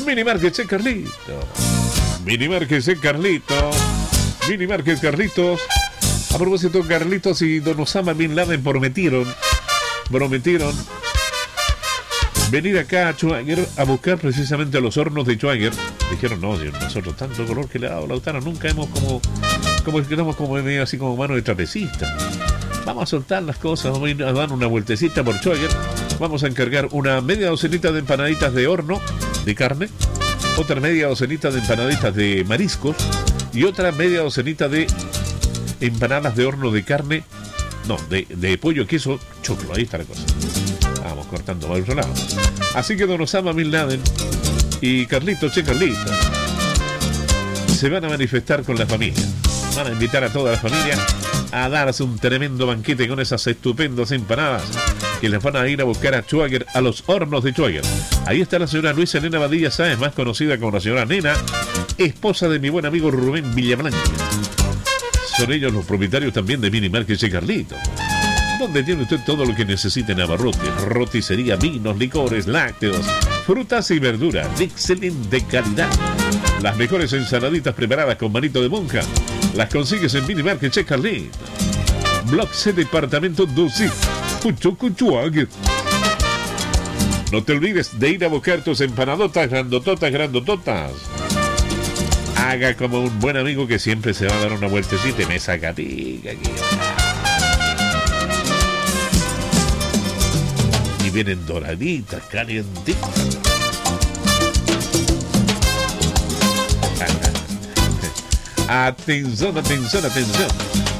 Mini Market Carlito. Mini Market Carlito. Mini Market Carlitos. A propósito, Carlitos y Don Osama Bin Laden prometieron venir acá a Schwager a buscar precisamente los hornos de Schwager. Dijeron, no, nosotros tanto color que le ha dado Lautaro, nunca hemos quedamos como medio así como mano de trapecista. Vamos a soltar las cosas, vamos a ir a dar una vueltecita por Schwager. Vamos a encargar una media docenita de empanaditas de horno de carne, otra media docenita de empanaditas de mariscos y otra media docenita de empanadas de horno de carne, no, de pollo, queso, choclo. Ahí está la cosa. Vamos cortando para el otro lado. Así que Don Osama Bin Laden y Carlitos se van a manifestar con la familia. Van a invitar a toda la familia a darse un tremendo banquete con esas estupendas empanadas que les van a ir a buscar a Schwager, a los hornos de Schwager. Ahí está la señora Luisa Elena Badilla Sáez, más conocida como la señora Nena, esposa de mi buen amigo Rubén Villablanca. Son ellos los propietarios también de Mini Market Carlito, donde tiene usted todo lo que necesite en abarrotes, roticería, vinos, licores, lácteos, frutas y verduras de excelente calidad. Las mejores ensaladitas preparadas con manito de monja las consigues en Mini Market Carlito. Block C, departamento 12, Puchucuchuague. No te olvides de ir a buscar tus empanadotas grandototas. Haga como un buen amigo que siempre se va a dar una vueltecita y me saca pica aquí. Y vienen doraditas, calientitas. Atención.